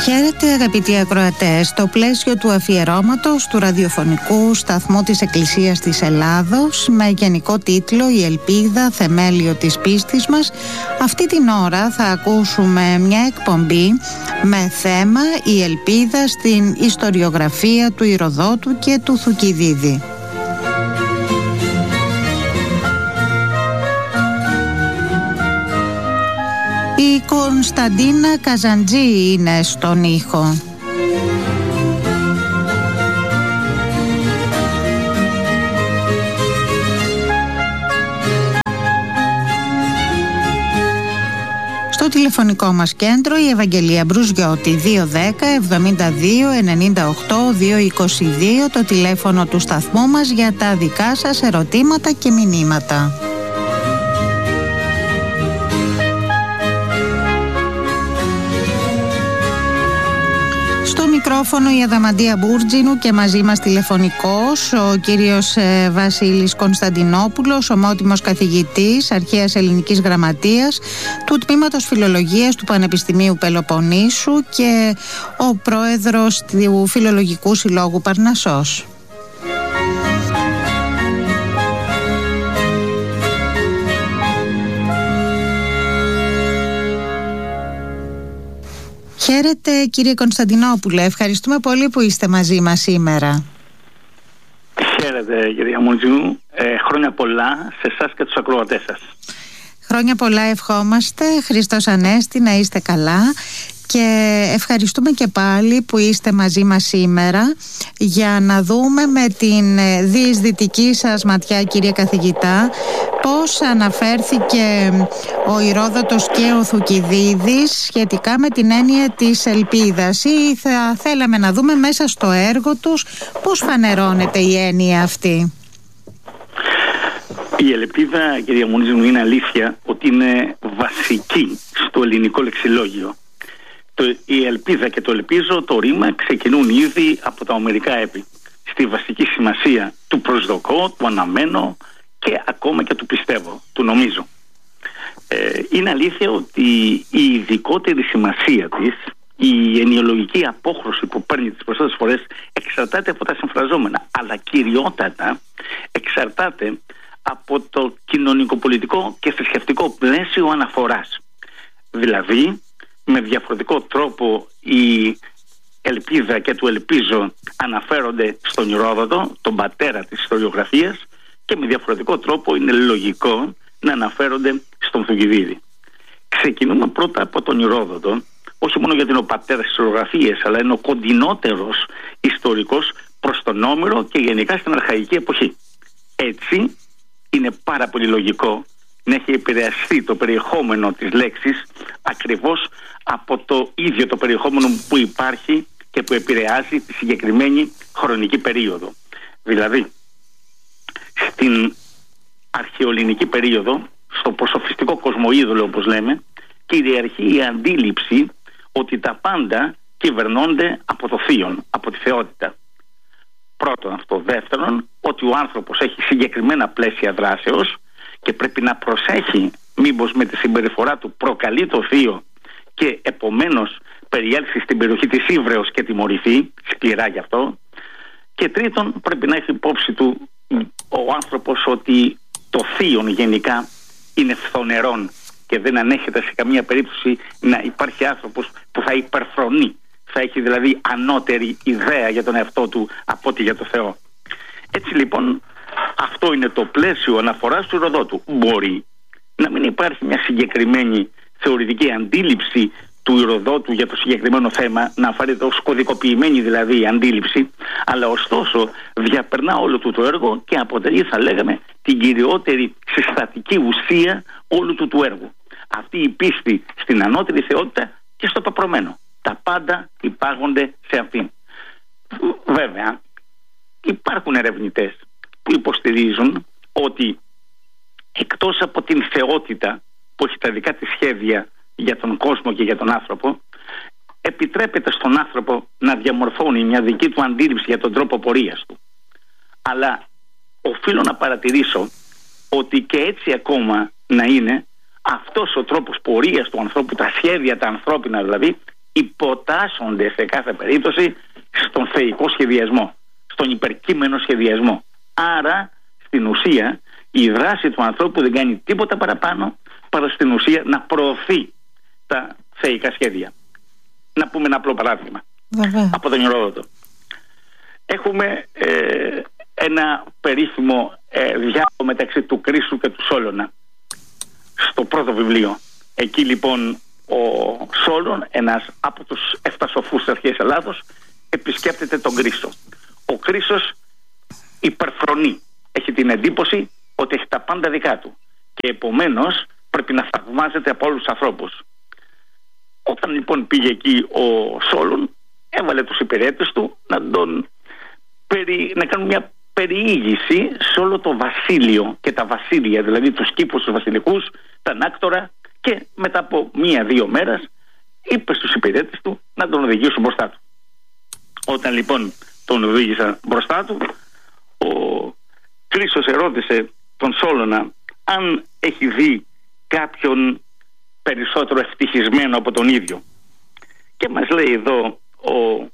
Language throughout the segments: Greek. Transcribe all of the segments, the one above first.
Χαίρετε αγαπητοί ακροατές, στο πλαίσιο του αφιερώματος του ραδιοφωνικού σταθμού της Εκκλησίας της Ελλάδος με γενικό τίτλο «Η ελπίδα, θεμέλιο της πίστης μας», αυτή την ώρα θα ακούσουμε μια εκπομπή με θέμα «Η ελπίδα στην ιστοριογραφία του Ηροδότου και του Θουκυδίδη». Η Κωνσταντίνα Καζαντζή είναι στον ήχο. Στο τηλεφωνικό μας κέντρο η Ευαγγελία Μπρουζιώτη, 210 72 98 222, το τηλέφωνο του σταθμού μας για τα δικά σας ερωτήματα και μηνύματα. Μικρόφωνο η Αδαμαντία Μπούρτζινου και μαζί μας τηλεφωνικός ο κύριος Βασίλης Κωνσταντινόπουλος, ομότιμος καθηγητής Αρχαίας Ελληνικής Γραμματείας του Τμήματος Φιλολογίας του Πανεπιστημίου Πελοποννήσου και ο πρόεδρος του Φιλολογικού Συλλόγου Παρνασσός. Χαίρετε κύριε Κωνσταντινόπουλε, ευχαριστούμε πολύ που είστε μαζί μας σήμερα. Χαίρετε κυρία Μοντζινού, χρόνια πολλά σε εσάς και τους ακροατές σας. Χρόνια πολλά ευχόμαστε, Χριστός Ανέστη, να είστε καλά. Και ευχαριστούμε και πάλι που είστε μαζί μας σήμερα για να δούμε με την διεισδυτική σας ματιά, κύριε καθηγητά, πώς αναφέρθηκε ο Ηρόδοτος και ο Θουκυδίδης σχετικά με την έννοια της ελπίδας, ή θα θέλαμε να δούμε μέσα στο έργο τους πώς φανερώνεται η έννοια αυτή. Η ελπίδα, κυρία Μουνίζου, είναι αλήθεια ότι είναι βασική στο ελληνικό λεξιλόγιο. Η ελπίδα και το ελπίζω, το ρήμα, ξεκινούν ήδη από τα ομερικά έπι. Στη βασική σημασία του προσδοκώ, του αναμένω και ακόμα και του πιστεύω, του νομίζω. Είναι αλήθεια ότι η ειδικότερη σημασία της, η ενοιολογική απόχρωση που παίρνει τις περισσότερες φορές, εξαρτάται από τα συμφραζόμενα, αλλά κυριότατα εξαρτάται από το κοινωνικοπολιτικό και θρησκευτικό πλαίσιο αναφοράς. Δηλαδή, με διαφορετικό τρόπο η ελπίδα και του ελπίζω αναφέρονται στον Ηρόδοτο, τον πατέρα της ιστοριογραφίας, και με διαφορετικό τρόπο είναι λογικό να αναφέρονται στον Θουκυδίδη. Ξεκινούμε πρώτα από τον Ηρόδοτο, όχι μόνο γιατί είναι ο πατέρας της ιστοριογραφίας, αλλά είναι ο κοντινότερος ιστορικός προς τον Όμηρο και γενικά στην αρχαϊκή εποχή. Έτσι είναι πάρα πολύ λογικό να έχει επηρεαστεί το περιεχόμενο της λέξης ακριβώς από το ίδιο το περιεχόμενο που υπάρχει και που επηρεάζει τη συγκεκριμένη χρονική περίοδο. Δηλαδή, στην αρχαιοελληνική περίοδο, στο προσοφιστικό κοσμοίδωλο όπως λέμε, κυριαρχεί η αντίληψη ότι τα πάντα κυβερνώνται από το θείον, από τη θεότητα. Πρώτον αυτό. Δεύτερον, ότι ο άνθρωπος έχει συγκεκριμένα πλαίσια δράσεως και πρέπει να προσέχει μήπως με τη συμπεριφορά του προκαλεί το θείο και επομένως περιέλθει στην περιοχή της ύβρεως και τιμωρηθεί, σκληρά γι' αυτό. Και τρίτον, πρέπει να έχει υπόψη του ο άνθρωπος ότι το θείον γενικά είναι φθονερόν και δεν ανέχεται σε καμία περίπτωση να υπάρχει άνθρωπος που θα υπερφρονεί, θα έχει δηλαδή ανώτερη ιδέα για τον εαυτό του από ό,τι για το Θεό. Έτσι λοιπόν, αυτό είναι το πλαίσιο αναφοράς του Ηροδότου. Μπορεί να μην υπάρχει μια συγκεκριμένη θεωρητική αντίληψη του Ηροδότου για το συγκεκριμένο θέμα, να φέρεται ως κωδικοποιημένη δηλαδή αντίληψη, αλλά ωστόσο διαπερνά όλο του το έργο και αποτελεί, θα λέγαμε, την κυριότερη συστατική ουσία όλου του του έργου. Αυτή η πίστη στην ανώτερη θεότητα και στο πεπρωμένο. Τα πάντα υπάρχονται σε αυτήν. Βέβαια, υπάρχουν ερευνητές που υποστηρίζουν ότι εκτός από την θεότητα που έχει τα δικά της σχέδια για τον κόσμο και για τον άνθρωπο, επιτρέπεται στον άνθρωπο να διαμορφώνει μια δική του αντίληψη για τον τρόπο πορείας του. Αλλά οφείλω να παρατηρήσω ότι και έτσι ακόμα να είναι, αυτός ο τρόπος πορείας του ανθρώπου, τα σχέδια τα ανθρώπινα δηλαδή, υποτάσσονται σε κάθε περίπτωση στον θεϊκό σχεδιασμό, στον υπερκείμενο σχεδιασμό. Άρα στην ουσία η δράση του ανθρώπου δεν κάνει τίποτα παραπάνω παρά στην ουσία να προωθεί τα θεϊκά σχέδια. Να πούμε ένα απλό παράδειγμα. Από τον Ηρόδοτο. Έχουμε ένα περίφημο διάλογο μεταξύ του Κρίσου και του Σόλωνα στο πρώτο βιβλίο. Εκεί λοιπόν ο Σόλων, ένας από τους 7 σοφούς της αρχαίας Ελλάδος, επισκέπτεται τον Κρίσο. Ο Κρίσος υπερφρονεί, έχει την εντύπωση ότι έχει τα πάντα δικά του και επομένως πρέπει να θαυμάζεται από όλους τους ανθρώπους. Όταν λοιπόν πήγε εκεί ο Σόλων, έβαλε τους υπηρέτες του να κάνουν μια περιήγηση σε όλο το βασίλειο και τα βασίλεια, δηλαδή τους κήπους τους βασιλικούς, τα ανάκτορα, και μετά από 1-2 μέρες είπε στους υπηρέτες του να τον οδηγήσουν μπροστά του. Όταν λοιπόν τον οδήγησαν μπροστά του, ο Κρίσος ερώτησε τον Σόλωνα αν έχει δει κάποιον περισσότερο ευτυχισμένο από τον ίδιο. Και μας λέει εδώ ο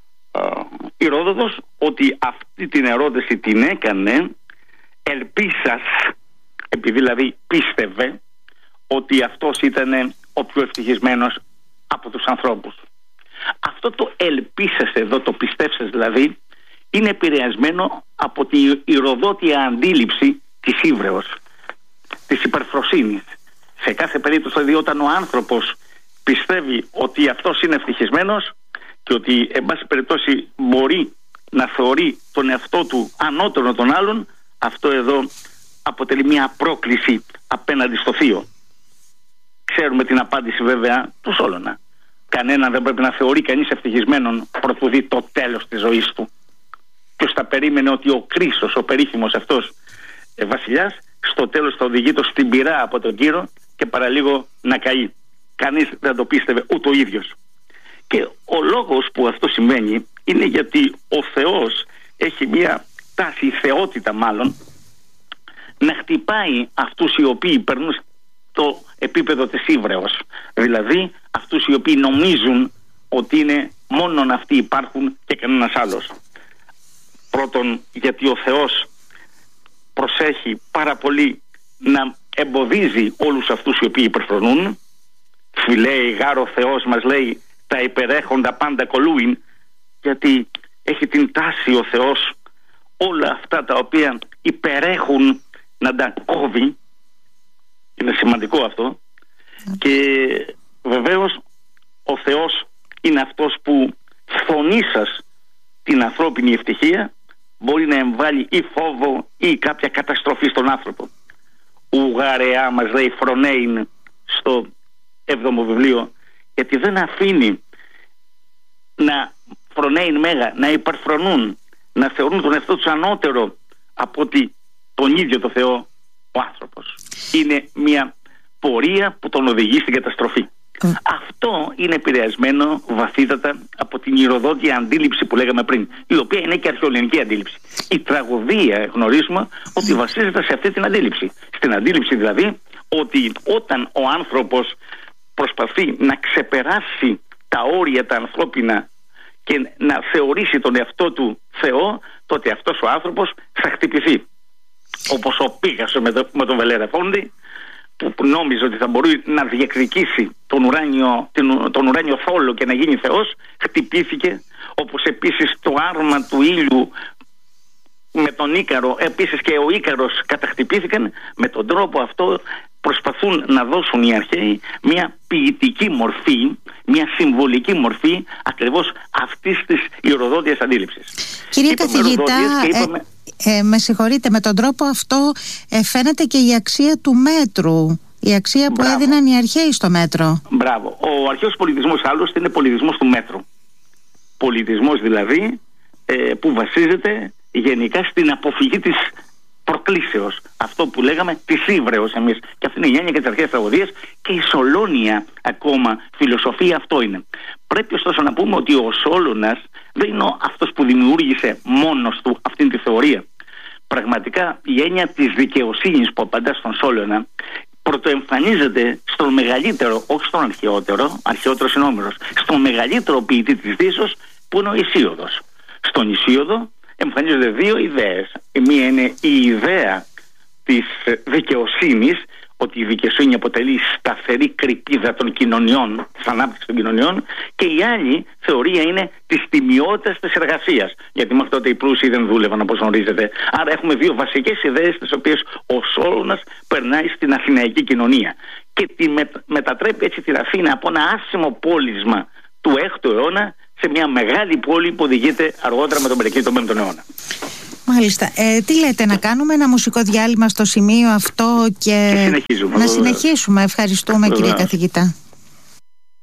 Ηρόδοτος ότι αυτή την ερώτηση την έκανε ελπίσας, επειδή δηλαδή πίστευε ότι αυτός ήταν ο πιο ευτυχισμένος από τους ανθρώπους. Αυτό το ελπίσας εδώ, το πιστεύσας δηλαδή, είναι επηρεασμένο από τη ηροδότια αντίληψη της ύβρεως, της υπερφροσύνης. Σε κάθε περίπτωση δηλαδή, όταν ο άνθρωπος πιστεύει ότι αυτός είναι ευτυχισμένος και ότι εν πάση περιπτώσει μπορεί να θεωρεί τον εαυτό του ανώτερο των άλλων, αυτό εδώ αποτελεί μια πρόκληση απέναντι στο θείο. Ξέρουμε την απάντηση βέβαια του Σόλωνα. Κανέναν δεν πρέπει να θεωρεί κανείς ευτυχισμένον προτού δει το τέλος της ζωής του. Ποιος θα περίμενε ότι ο Κρίσος, ο περίφημος αυτός βασιλιάς, στο τέλος θα οδηγεί το στην πυρά από τον Κύρο και παραλίγο να καεί. Κανείς δεν το πίστευε, ούτε ο ίδιος. Και ο λόγος που αυτό συμβαίνει είναι γιατί ο Θεός έχει μια τάση, η θεότητα μάλλον, να χτυπάει αυτούς οι οποίοι περνούν στο επίπεδο της ύβρεως. Δηλαδή αυτούς οι οποίοι νομίζουν ότι είναι μόνον αυτοί υπάρχουν και κανένας άλλος. Πρώτον, γιατί ο Θεός προσέχει πάρα πολύ να εμποδίζει όλους αυτούς οι οποίοι υπερφρονούν. Φιλέει γάρο Θεός, μας λέει, τα υπερέχοντα πάντα κολούειν, γιατί έχει την τάση ο Θεός όλα αυτά τα οποία υπερέχουν να τα κόβει. Είναι σημαντικό αυτό. Και βεβαίως ο Θεός είναι αυτός που φωνήσας την ανθρώπινη ευτυχία μπορεί να εμβάλει ή φόβο ή κάποια καταστροφή στον άνθρωπο. Ουγαρεά, μας λέει, φρονέιν στο 7ο βιβλίο, γιατί δεν αφήνει να φρονέιν μέγα, να υπερφρονούν, να θεωρούν τον εαυτό τους ανώτερο από ότι τον ίδιο το Θεό ο άνθρωπος. Είναι μια πορεία που τον οδηγεί στην καταστροφή. Αυτό είναι επηρεασμένο βαθύτατα από την ηροδότια αντίληψη που λέγαμε πριν, η οποία είναι και αρχαιοελληνική αντίληψη. Η τραγωδία γνωρίζουμε ότι βασίζεται σε αυτή την αντίληψη. Στην αντίληψη δηλαδή ότι όταν ο άνθρωπος προσπαθεί να ξεπεράσει τα όρια τα ανθρώπινα και να θεωρήσει τον εαυτό του Θεό, τότε αυτός ο άνθρωπος θα χτυπηθεί. Όπως ο Πίγασος με τον Βελερεφόντη, που νόμιζε ότι θα μπορεί να διεκδικήσει τον ουράνιο θόλο και να γίνει Θεός, χτυπήθηκε. Όπως επίσης το άρμα του ήλιου με τον Ίκαρο, επίσης και ο Ίκαρος καταχτυπήθηκαν. Με τον τρόπο αυτό προσπαθούν να δώσουν οι αρχαίοι μια ποιητική μορφή, μια συμβολική μορφή ακριβώς αυτής της ηροδότιας αντίληψης. Κύριε καθηγητά, με συγχωρείτε, με τον τρόπο αυτό φαίνεται και η αξία του μέτρου, η αξία που έδιναν οι αρχαίοι στο μέτρο. Μπράβο. Ο αρχαίος πολιτισμός άλλωστε είναι πολιτισμός του μέτρου. Πολιτισμός δηλαδή που βασίζεται γενικά στην αποφυγή της προκλήσεως. Αυτό που λέγαμε της ύβρεως εμείς. Και αυτή είναι η έννοια και της αρχαίας τραγωδίας και η Σολώνια ακόμα φιλοσοφία αυτό είναι. Πρέπει ωστόσο να πούμε ότι ο Σόλωνας δεν είναι αυτός που δημιούργησε μόνος του αυτήν τη θεωρία. Πραγματικά η έννοια της δικαιοσύνης που απαντά στον Σόλωνα πρωτοεμφανίζεται στον μεγαλύτερο, όχι στον αρχαιότερος είναι Όμηρος, στον μεγαλύτερο ποιητή της Δύσεως που είναι ο Ησίωδος. Στον Ησίωδο εμφανίζονται δύο ιδέες. Η μία είναι η ιδέα της δικαιοσύνης, ότι η δικαιοσύνη αποτελεί σταθερή κρυπίδα των κοινωνιών, της ανάπτυξης των κοινωνιών, και η άλλη θεωρία είναι της τιμιότητας της εργασίας. Γιατί μέχρι τότε οι πλούσιοι δεν δούλευαν, όπως γνωρίζετε. Άρα έχουμε δύο βασικές ιδέες, τις οποίες ο Σόλωνας περνάει στην αθηναϊκή κοινωνία. Και τη μετατρέπει έτσι την Αθήνα από ένα άσημο πόλισμα του 6ου αιώνα σε μια μεγάλη πόλη που οδηγείται αργότερα με τον Περίκλειο τον 5ο αιώνα. Μάλιστα. Τι λέτε, να κάνουμε ένα μουσικό διάλειμμα στο σημείο αυτό και συνεχίζουμε. Να συνεχίσουμε. Ευχαριστούμε, κύριε καθηγητά.